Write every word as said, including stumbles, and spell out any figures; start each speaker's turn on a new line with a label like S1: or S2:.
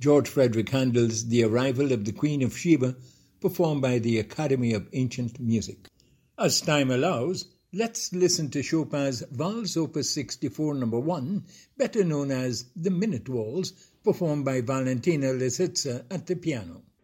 S1: George Frederick Handel's The Arrival of the Queen of Sheba, performed by the Academy of Ancient Music. As time allows, let's listen to Chopin's Valse Opus sixty-four number one, better known as the Minute Waltz, performed by Valentina Lisitsa at the piano.